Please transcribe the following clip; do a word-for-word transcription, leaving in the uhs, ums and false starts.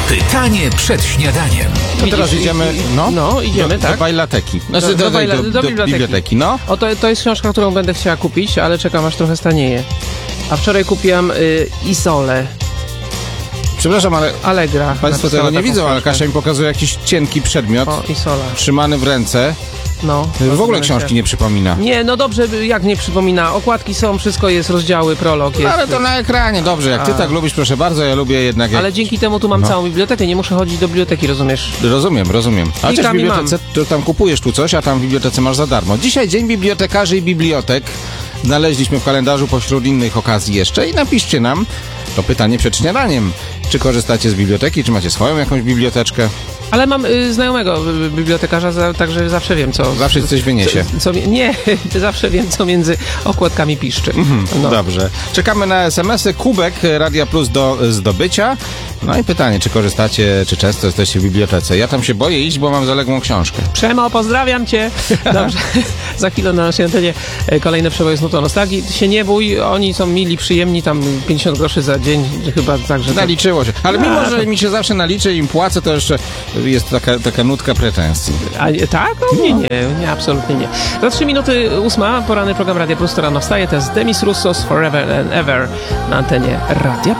Pytanie przed śniadaniem. To teraz idziemy, no, No, idziemy, do, tak. do bajlateki. Znaczy, Do- do, do do, bajla- do, do do biblioteki. biblioteki, no. O, to, to jest książka, którą będę chciała kupić, ale czekam, aż trochę stanieje. A wczoraj kupiłam y, Isolę, Przepraszam, ale Allegra. państwo napisała tego nie taką widzą, ale książkę. Kasia mi pokazuje jakiś cienki przedmiot, O, Isola. trzymany w ręce. No. W ogóle książki nie przypomina. Nie, no dobrze, jak nie przypomina. Okładki są, wszystko jest, rozdziały, prolog No, jest. ale to na ekranie, dobrze, jak ty A. tak lubisz, proszę bardzo, ja lubię jednak... Jak... Ale dzięki temu tu mam No. całą bibliotekę, nie muszę chodzić do biblioteki, rozumiesz? Rozumiem, rozumiem. A chociaż w Klikami bibliotece, to tam kupujesz tu coś, a tam w bibliotece masz za darmo. Dzisiaj Dzień Bibliotekarzy i Bibliotek. Znaleźliśmy w kalendarzu pośród innych okazji jeszcze i napiszcie nam to pytanie przed śniadaniem. Czy korzystacie z biblioteki, czy macie swoją jakąś biblioteczkę? Ale mam y, znajomego y, bibliotekarza, za, także zawsze wiem, co... Zawsze coś wyniesie. Co, co, mi- nie, zawsze wiem, co między okładkami piszczy. No. Dobrze. Czekamy na es em esy. Kubek Radia Plus do zdobycia. No i pytanie, czy korzystacie, czy często jesteście w bibliotece? Ja tam się boję iść, bo mam zaległą książkę. Przemo, pozdrawiam cię. Dobrze, za chwilę na naszej antenie e, kolejne przeboje z Nutą Nostalgii. Ty się nie bój, oni są mili, przyjemni, tam pięćdziesiąt groszy za dzień, chyba także... to- Naliczyło się. Ale A, mimo, to- że mi się zawsze naliczy i im płacę, to jeszcze jest taka, taka nutka pretensji. A, nie- tak? O, nie, nie, nie, absolutnie nie. Za trzy minuty ósma, poranny program Radia Plus, to rano wstaje, to jest Demis Roussos Forever and Ever na antenie Radia